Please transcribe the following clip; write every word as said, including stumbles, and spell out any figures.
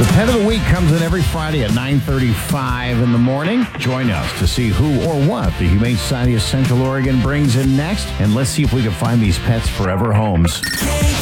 The Pet of the Week comes in every Friday at nine thirty-five in the morning. Join us to see who or what the Humane Society of Central Oregon brings in next. And let's see if we can find these pets forever homes.